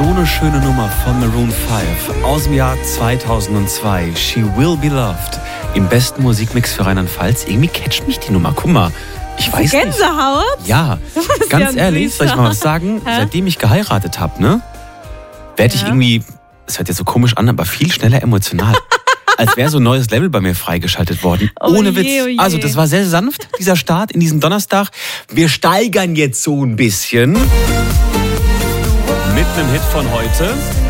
so eine schöne Nummer von Maroon 5 aus dem Jahr 2002. She Will Be Loved. Im besten Musikmix für Rheinland-Pfalz. Irgendwie catcht mich die Nummer. Guck mal, ich weiß nicht. Gänsehaut? Ja, ganz ehrlich, soll ich mal was sagen? Seitdem ich geheiratet habe, ne, werde ich irgendwie, das hört jetzt so komisch an, aber viel schneller emotional. Als wäre so ein neues Level bei mir freigeschaltet worden. Ohne Witz. Oh je. Also das war sehr sanft, dieser Start in diesen Donnerstag. Wir steigern jetzt so ein bisschen mit einem Hit von heute.